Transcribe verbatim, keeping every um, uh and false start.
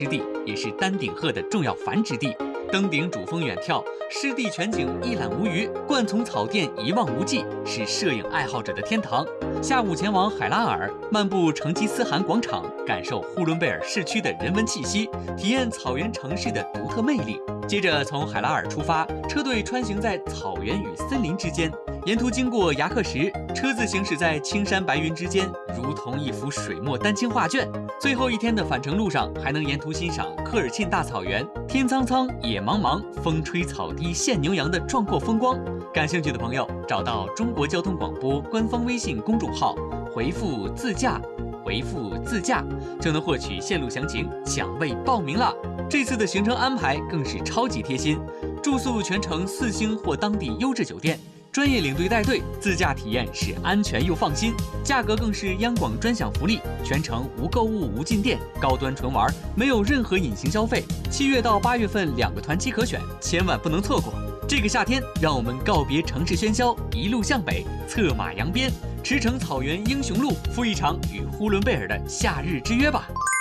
之地，也是丹顶鹤的重要繁殖地。登顶主峰远眺，湿地全景一览无余，灌丛草甸一望无际，是摄影爱好者的天堂。下午前往海拉尔，漫步成吉思汗广场，感受呼伦贝尔市区的人文气息，体验草原城市的独特魅力。接着从海拉尔出发，车队穿行在草原与森林之间，沿途经过牙克石，车子行驶在青山白云之间，如同一幅水墨丹青画卷。最后一天的返程路上，还能沿途欣赏科尔沁大草原，天苍苍，野茫茫，风吹草低见牛羊的壮阔风光。感兴趣的朋友，找到中国交通广播官方微信公众号，回复自驾，回复自驾就能获取线路详情，抢位报名了。这次的行程安排更是超级贴心，住宿全程四星或当地优质酒店，专业领队带队，自驾体验是安全又放心，价格更是央广专享福利，全程无购物无进店，高端纯玩，没有任何隐形消费。七月到八月份两个团期可选，千万不能错过。这个夏天，让我们告别城市喧嚣，一路向北，策马扬鞭，驰骋草原英雄路，赴一场与呼伦贝尔的夏日之约吧。